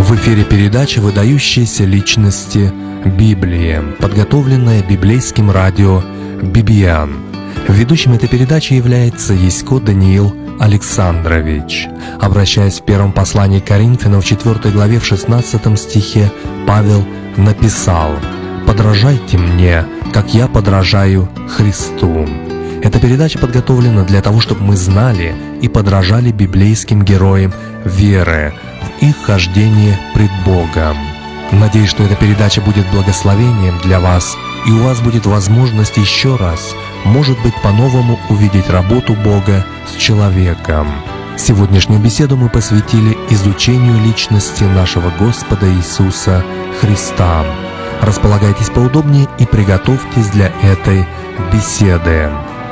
В эфире передача «Выдающиеся личности Библии», подготовленная библейским радио «Бибиян». Ведущим этой передачи является Ясько Даниил Александрович. Обращаясь в первом послании к Коринфянам в 4 главе в 16 стихе, Павел написал: «Подражайте мне, как я подражаю Христу». Эта передача подготовлена для того, чтобы мы знали и подражали библейским героям веры в их хождении пред Богом. Надеюсь, что эта передача будет благословением для вас, и у вас будет возможность еще раз, может быть, по-новому увидеть работу Бога с человеком. Сегодняшнюю беседу мы посвятили изучению личности нашего Господа Иисуса Христа. Располагайтесь поудобнее и приготовьтесь для этой беседы.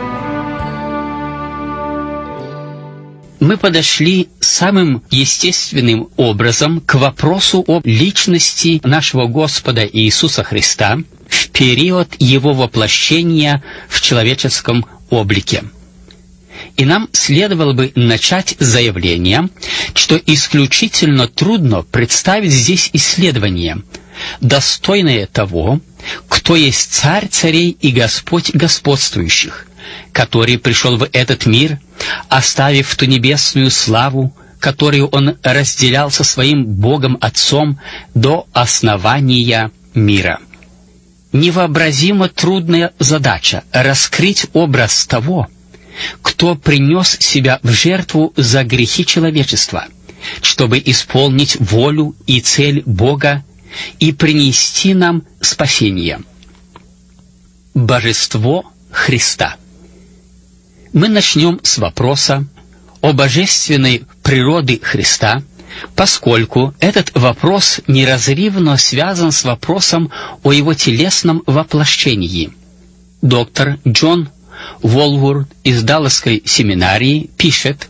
Мы подошли самым естественным образом к вопросу о личности нашего Господа Иисуса Христа в период Его воплощения в человеческом облике. И нам следовало бы начать с заявления, что исключительно трудно представить здесь исследование, достойное того, кто есть Царь царей и Господь господствующих, который пришел в этот мир, оставив ту небесную славу, которую Он разделял со Своим Богом Отцом до основания мира. Невообразимо трудная задача — раскрыть образ того, кто принес себя в жертву за грехи человечества, чтобы исполнить волю и цель Бога и принести нам спасение. Божество Христа. Мы начнем с вопроса о божественной природе Христа, поскольку этот вопрос неразрывно связан с вопросом о Его телесном воплощении. Доктор Джон Волворд из Далласской семинарии пишет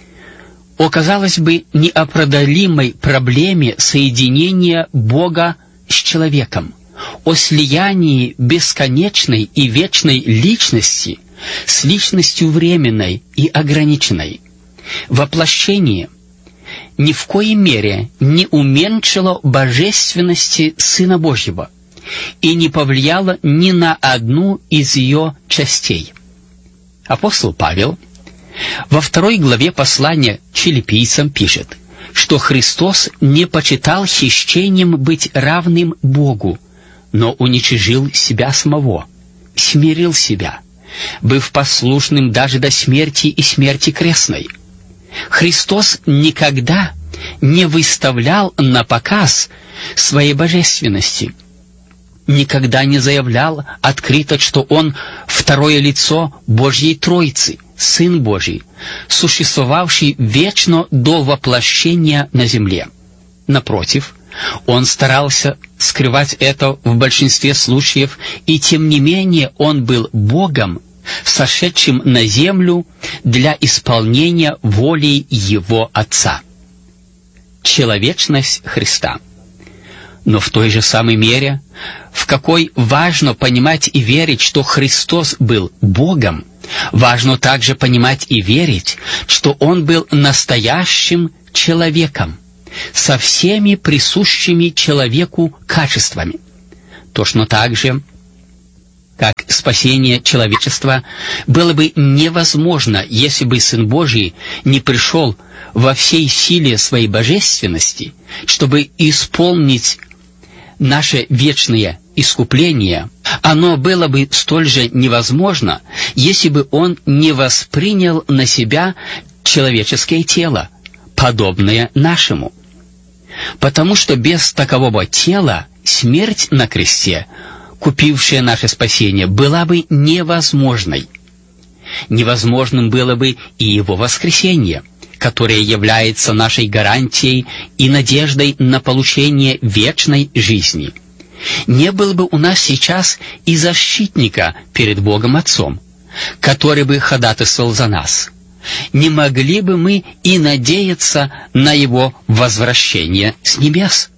о, казалось бы, неопределимой проблеме соединения Бога с человеком, о слиянии бесконечной и вечной личности с личностью временной и ограниченной. Воплощение ни в коей мере не уменьшило божественности Сына Божьего и не повлияло ни на одну из ее частей. Апостол Павел во 2 главе послания Филиппийцам пишет, что Христос не почитал хищением быть равным Богу, но уничижил себя самого, смирил себя, быв послушным даже до смерти и смерти крестной. Христос никогда не выставлял на показ своей божественности, никогда не заявлял открыто, что Он второе лицо Божьей Троицы, Сын Божий, существовавший вечно до воплощения на земле. Напротив, Он старался скрывать это в большинстве случаев, и тем не менее Он был Богом, сошедшим на землю для исполнения воли Его Отца. Человечность Христа. Но в той же самой мере, в какой важно понимать и верить, что Христос был Богом, важно также понимать и верить, что Он был настоящим человеком, со всеми присущими человеку качествами. Точно так же, как спасение человечества было бы невозможно, если бы Сын Божий не пришел во всей силе Своей божественности, чтобы исполнить наше вечное искупление, оно было бы столь же невозможно, если бы Он не воспринял на себя человеческое тело, подобное нашему. Потому что без такового тела смерть на кресте, купившая наше спасение, была бы невозможной. Невозможным было бы и Его воскресение, которое является нашей гарантией и надеждой на получение вечной жизни. Не было бы у нас сейчас и защитника перед Богом Отцом, который бы ходатайствовал за нас. Не могли бы мы и надеяться на Его возвращение с небес.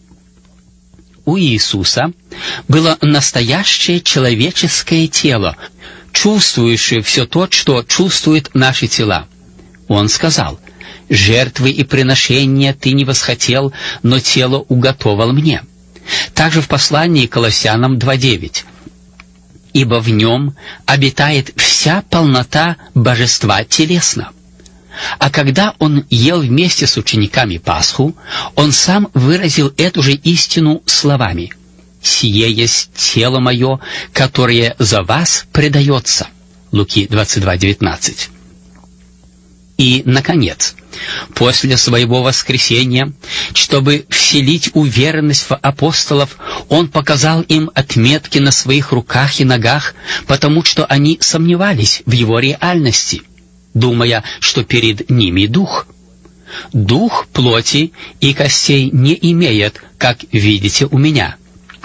У Иисуса было настоящее человеческое тело, чувствующее все то, что чувствуют наши тела. Он сказал: жертвы и приношения ты не восхотел, но тело уготовал мне». Также в послании к Колоссянам 2:9. «Ибо в нем обитает вся полнота божества телесно». А когда он ел вместе с учениками Пасху, он сам выразил эту же истину словами: «Сие есть тело мое, которое за вас предается». Луки 22:19. И, наконец, после своего воскресения, чтобы вселить уверенность в апостолов, он показал им отметки на своих руках и ногах, потому что они сомневались в его реальности, думая, что перед ними дух. Дух плоти и костей не имеет, как видите у меня.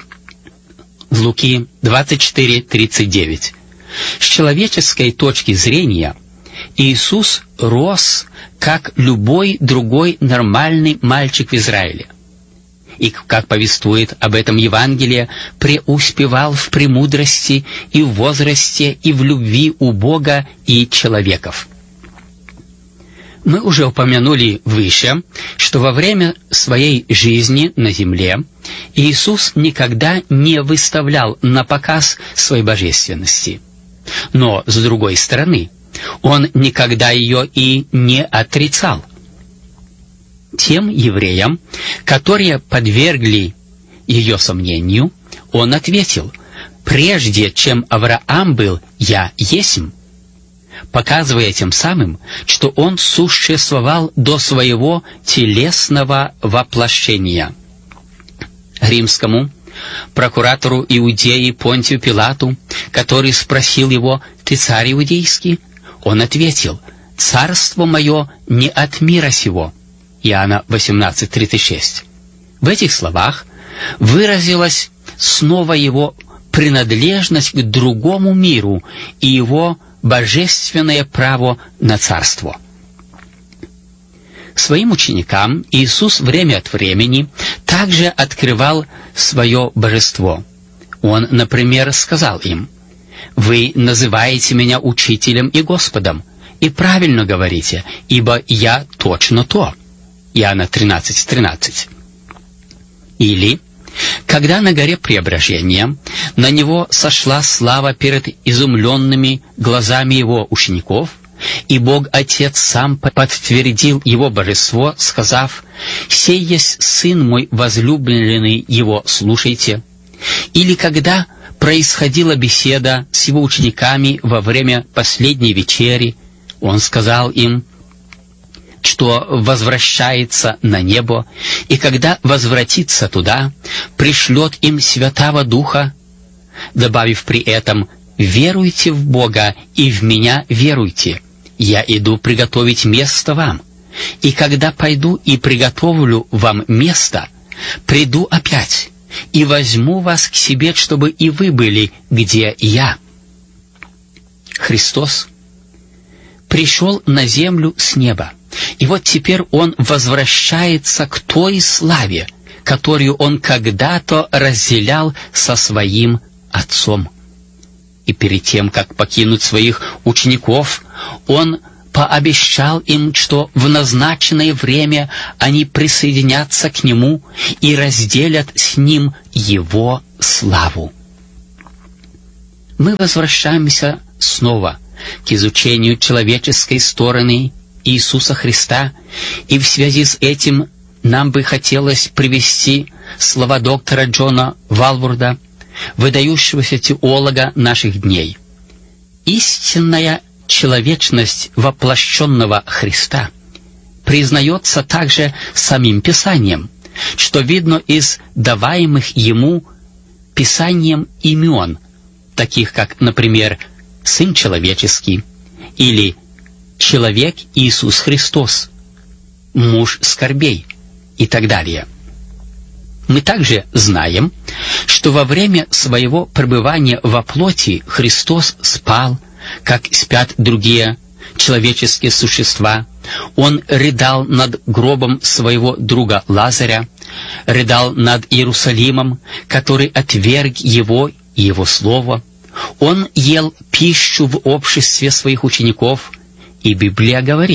Луки 24:39. С человеческой точки зрения Иисус рос, как любой другой нормальный мальчик в Израиле. И, как повествует об этом Евангелие, преуспевал в премудрости и в возрасте, и в любви у Бога и человеков. Мы уже упомянули выше, что во время своей жизни на земле Иисус никогда не выставлял на показ своей божественности. Но, с другой стороны, он никогда ее и не отрицал. Тем евреям, которые подвергли ее сомнению, он ответил: «Прежде чем Авраам был, я есмь», показывая тем самым, что он существовал до своего телесного воплощения. Римскому прокуратору Иудеи Понтию Пилату, который спросил его: «Ты царь иудейский?» Он ответил: «Царство мое не от мира сего». Иоанна 18:36. В этих словах выразилась снова его принадлежность к другому миру и его божественное право на царство. Своим ученикам Иисус время от времени также открывал свое божество. Он, например, сказал им: «Вы называете меня учителем и Господом, и правильно говорите, ибо я точно то». Иоанна 13:13. Или, когда на горе Преображения на него сошла слава перед изумленными глазами его учеников, и Бог Отец сам подтвердил его божество, сказав: «Сей есть Сын мой возлюбленный, его слушайте». Или когда происходила беседа с его учениками во время последней вечери, он сказал им, что возвращается на небо, и когда возвратится туда, пришлет им Святаго Духа, добавив при этом: «Веруйте в Бога и в Меня веруйте. Я иду приготовить место вам, и когда пойду и приготовлю вам место, приду опять и возьму вас к себе, чтобы и вы были, где я». Христос пришел на землю с неба, и вот теперь Он возвращается к той славе, которую Он когда-то разделял со Своим Отцом. И перед тем, как покинуть своих учеников, Он пообещал им, что в назначенное время они присоединятся к Нему и разделят с Ним Его славу. Мы возвращаемся снова к изучению человеческой стороны Иисуса Христа, и в связи с этим нам бы хотелось привести слова доктора Джона Валворда, выдающегося теолога наших дней. Истинная человечность воплощенного Христа признается также самим Писанием, что видно из даваемых Ему Писанием имен, таких как, например, Сын Человеческий или Человек Иисус Христос, Муж скорбей и так далее. Мы также знаем, что во время своего пребывания во плоти Христос спал, как спят другие человеческие существа. Он рыдал над гробом своего друга Лазаря, рыдал над Иерусалимом, который отверг его и его слово. Он ел пищу в обществе своих учеников, и Библия говорит,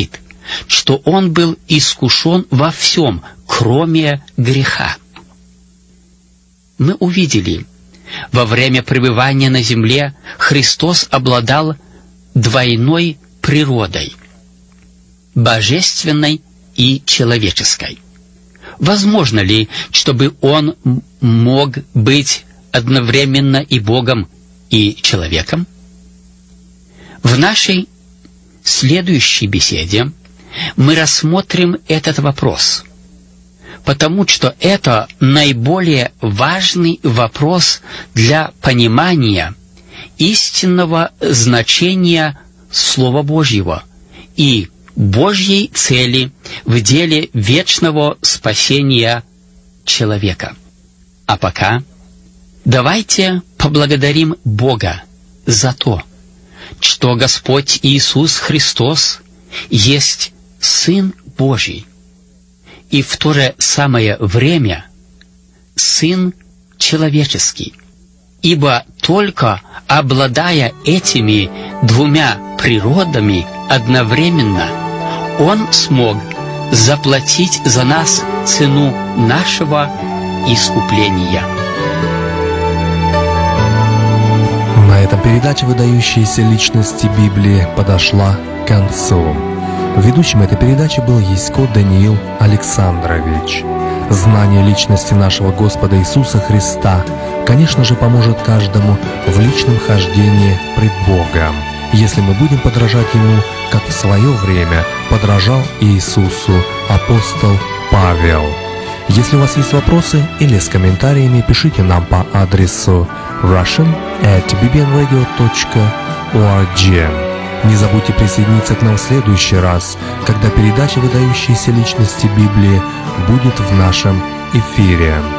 что Он был искушен во всем, кроме греха. Мы увидели, во время пребывания на земле Христос обладал двойной природой – божественной и человеческой. Возможно ли, чтобы Он мог быть одновременно и Богом, и человеком? В нашей следующей беседе мы рассмотрим этот вопрос, потому что это наиболее важный вопрос для понимания истинного значения Слова Божьего и Божьей цели в деле вечного спасения человека. А пока давайте поблагодарим Бога за то, что Господь Иисус Христос есть Сын Божий, и в то же самое время Сын человеческий, ибо только обладая этими двумя природами одновременно, Он смог заплатить за нас цену нашего искупления. На этом передача «Выдающиеся личности Библии» подошла к концу. Ведущим этой передачи был Ясько Даниил Александрович. Знание личности нашего Господа Иисуса Христа, конечно же, поможет каждому в личном хождении пред Богом, если мы будем подражать Ему, как в свое время подражал Иисусу апостол Павел. Если у вас есть вопросы или с комментариями, пишите нам по адресу russian@bbnradio.org. Не забудьте присоединиться к нам в следующий раз, когда передача «Выдающиеся личности Библии» будет в нашем эфире.